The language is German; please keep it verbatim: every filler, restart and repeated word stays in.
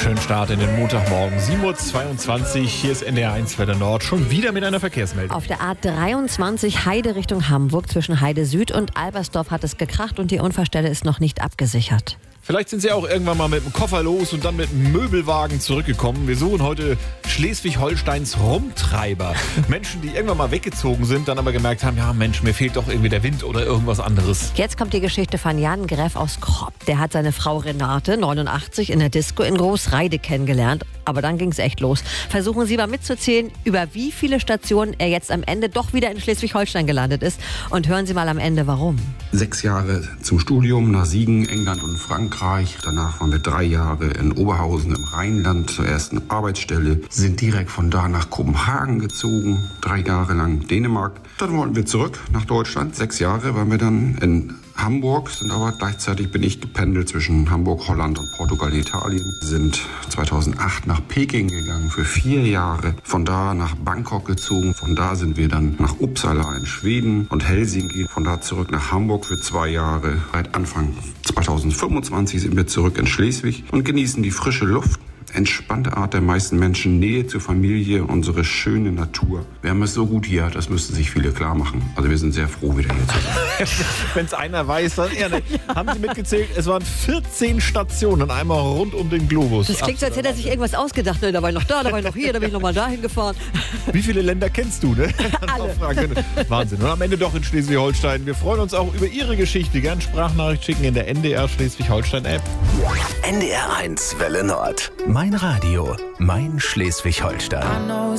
Schönen Start in den Montagmorgen, sieben Uhr zweiundzwanzig. Hier ist N D R eins Wetter Nord, schon wieder mit einer Verkehrsmeldung. Auf der A dreiundzwanzig Heide Richtung Hamburg zwischen Heide Süd und Albersdorf hat es gekracht und die Unfallstelle ist noch nicht abgesichert. Vielleicht sind Sie auch irgendwann mal mit dem Koffer los und dann mit dem Möbelwagen zurückgekommen. Wir suchen heute Schleswig-Holsteins Rumtreiber. Menschen, die irgendwann mal weggezogen sind, dann aber gemerkt haben, ja Mensch, mir fehlt doch irgendwie der Wind oder irgendwas anderes. Jetzt kommt die Geschichte von Jan Greff aus Kropp. Der hat seine Frau Renate, neunundachtzig, in der Disco in Großreide kennengelernt. Aber dann ging es echt los. Versuchen Sie mal mitzuzählen, über wie viele Stationen er jetzt am Ende doch wieder in Schleswig-Holstein gelandet ist. Und hören Sie mal am Ende, warum. Sechs Jahre zum Studium nach Siegen, England und Frankreich. Danach waren wir drei Jahre in Oberhausen im Rheinland zur ersten Arbeitsstelle. Sind direkt von da nach Kopenhagen gezogen, drei Jahre lang Dänemark. Dann wollten wir zurück nach Deutschland. Sechs Jahre waren wir dann in Hamburg, sind aber gleichzeitig bin ich gependelt zwischen Hamburg, Holland und Portugal, Italien. Sind zweitausendacht nach Peking gegangen für vier Jahre. Von da nach Bangkok gezogen. Von da sind wir dann nach Uppsala in Schweden und Helsinki. Von da zurück nach Hamburg für zwei Jahre. Seit Anfang zweitausendfünfundzwanzig sind wir zurück in Schleswig und genießen die frische Luft. Entspannte Art der meisten Menschen, Nähe zur Familie, unsere schöne Natur. Wir haben es so gut hier, das müssten sich viele klar machen. Also wir sind sehr froh, wieder hier zu sein. Wenn es einer weiß, dann er nicht. Ja. Haben Sie mitgezählt? Es waren vierzehn Stationen, einmal rund um den Globus. Das klingt so, als hätte er sich irgendwas ausgedacht. Da war ich noch da, da war ich noch hier, da bin ich noch mal dahin gefahren. Wie viele Länder kennst du, ne? Alle. Wahnsinn. Und am Ende doch in Schleswig-Holstein. Wir freuen uns auch über Ihre Geschichte. Gern Sprachnachricht schicken in der N D R Schleswig-Holstein-App. N D R eins Welle Nord. Mein Radio, mein Schleswig-Holstein.